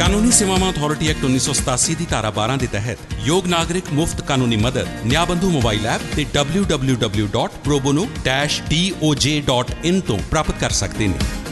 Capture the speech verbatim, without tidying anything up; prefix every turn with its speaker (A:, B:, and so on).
A: ਕਾਨੂੰਨੀ ਸੇਵਾਵਾਂ authority act ਉੱਨੀ ਸੌ ਸਤਾਸੀ ਦੀ ਧਾਰਾ ਬਾਰਾਂ ਦੇ ਤਹਿਤ ਯੋਗ ਨਾਗਰਿਕ ਮੁਫਤ ਕਾਨੂੰਨੀ ਮਦਦ ਨਿਆਬੰਧੂ ਮੋਬਾਈਲ ਐਪ ਤੇ W W W dot ਪ੍ਰੋਬੋਨੋ dash D O ਜੇ ਡਾਟ ਇਨ ਤੋਂ ਪ੍ਰਾਪਤ ਕਰ ਸਕਦੇ ਨੇ।